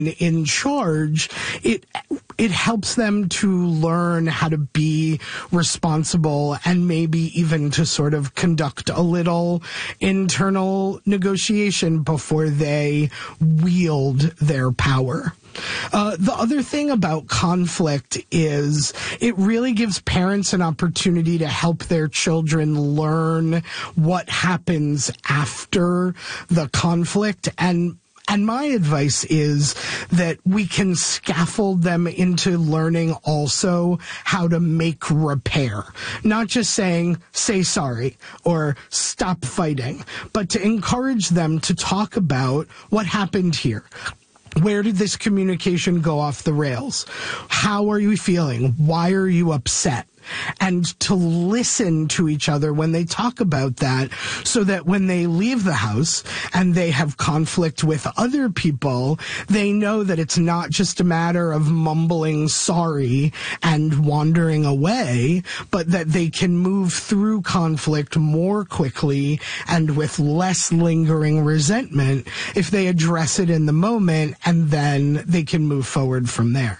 in charge, it helps them to learn how to be responsible and maybe even to sort of conduct a little internal negotiation before they wield their power. The other thing about conflict is it really gives parents an opportunity to help their children learn what happens after the conflict. And my advice is that we can scaffold them into learning also how to make repair. Not just saying, say sorry or stop fighting, but to encourage them to talk about what happened here. Where did this communication go off the rails? How are you feeling? Why are you upset? And to listen to each other when they talk about that, so that when they leave the house and they have conflict with other people, they know that it's not just a matter of mumbling sorry and wandering away, but that they can move through conflict more quickly and with less lingering resentment if they address it in the moment, and then they can move forward from there.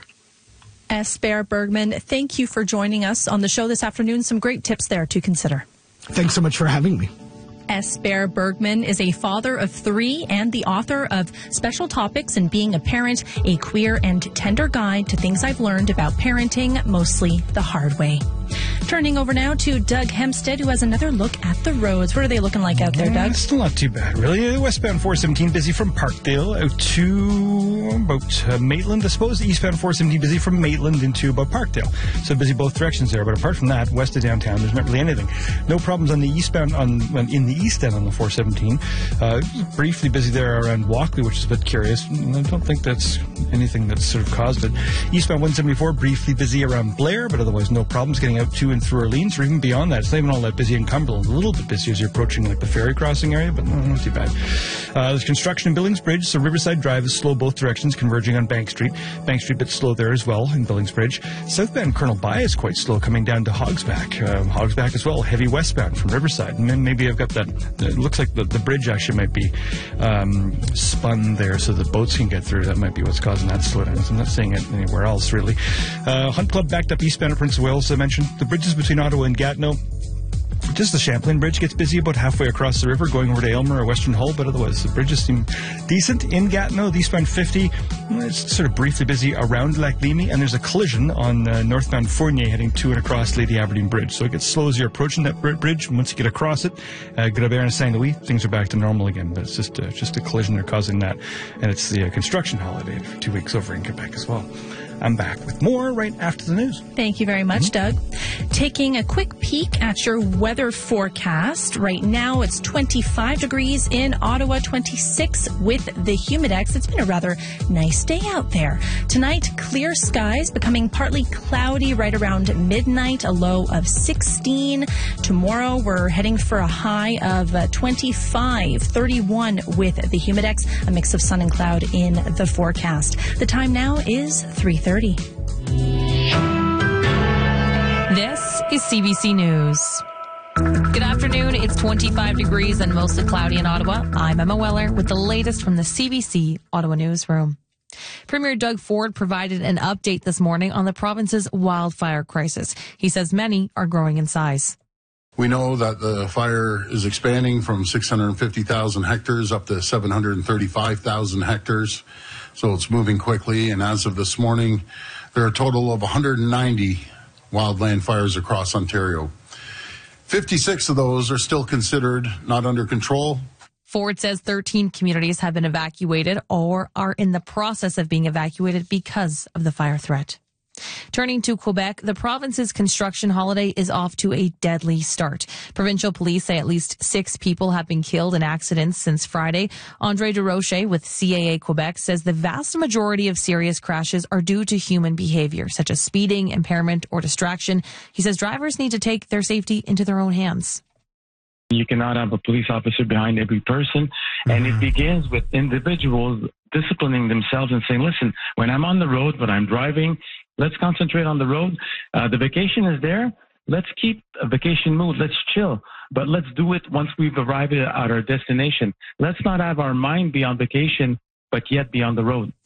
Esper Bergman, thank you for joining us on the show this afternoon. Some great tips there to consider. Thanks so much for having me. Esper Bergman is a father of 3 and the author of Special Topics in Being a Parent, a Queer and Tender Guide to Things I've Learned About Parenting, Mostly the Hard Way. Turning over now to Doug Hempstead, who has another look at the roads. What are they looking like out there, Doug? Still not too bad, really. Westbound 417 busy from Parkdale out to about Maitland, I suppose. Eastbound 417 busy from Maitland into about Parkdale. So busy both directions there. But apart from that, west of downtown, there's not really anything. No problems on the eastbound in the east end on the 417. Briefly busy there around Walkley, which is a bit curious. I don't think that's anything that's sort of caused it. Eastbound 174 briefly busy around Blair, but otherwise no problems getting out to and through Orleans, or even beyond that. It's not even all that busy in Cumberland. A little bit busy as you're approaching like the ferry crossing area, but not too bad. There's construction in Billings Bridge, so Riverside Drive is slow both directions, converging on Bank Street. Bank Street a bit slow there as well in Billings Bridge. Southbound Colonel By is quite slow coming down to Hogsback. Hogsback as well, heavy westbound from Riverside. And then maybe I've got that, it looks like the bridge actually might be spun there so the boats can get through. That might be what's causing that slowdown. So I'm not seeing it anywhere else, really. Hunt Club backed up eastbound at Prince of Wales, as I mentioned. The bridges between Ottawa and Gatineau, just the Champlain Bridge gets busy about halfway across the river going over to Aylmer or Western Hull, but otherwise the bridges seem decent. In Gatineau, the eastbound 50, it's sort of briefly busy around Lac-Leamy, and there's a collision on northbound Fournier heading to and across Lady Aberdeen Bridge. So it gets slow as you're approaching that bridge, and once you get across it, Grabert and St. Louis, things are back to normal again, but it's just a collision they're causing that, and it's the construction holiday for 2 weeks over in Quebec as well. I'm back with more right after the news. Thank you very much, Doug. Taking a quick peek at your weather forecast. Right now, it's 25 degrees in Ottawa, 26 with the Humidex. It's been a rather nice day out there. Tonight, clear skies, becoming partly cloudy right around midnight, a low of 16. Tomorrow, we're heading for a high of 25, 31 with the Humidex, a mix of sun and cloud in the forecast. The time now is 3:30. This is CBC News. Good afternoon. It's 25 degrees and mostly cloudy in Ottawa. I'm Emma Weller with the latest from the CBC Ottawa newsroom. Premier Doug Ford provided an update this morning on the province's wildfire crisis. He says many are growing in size. We know that the fire is expanding from 650,000 hectares up to 735,000 hectares. So it's moving quickly. And as of this morning, there are a total of 190 wildland fires across Ontario. 56 of those are still considered not under control. Ford says 13 communities have been evacuated or are in the process of being evacuated because of the fire threat. Turning to Quebec, the province's construction holiday is off to a deadly start. Provincial police say at least 6 people have been killed in accidents since Friday. Andre Desrochers with CAA Quebec says the vast majority of serious crashes are due to human behavior, such as speeding, impairment, or distraction. He says drivers need to take their safety into their own hands. You cannot have a police officer behind every person, and it begins with individuals disciplining themselves and saying, listen, when I'm on the road, when I'm driving, let's concentrate on the road. The vacation is there. Let's keep a vacation mood. Let's chill. But let's do it once we've arrived at our destination. Let's not have our mind be on vacation, but yet be on the road.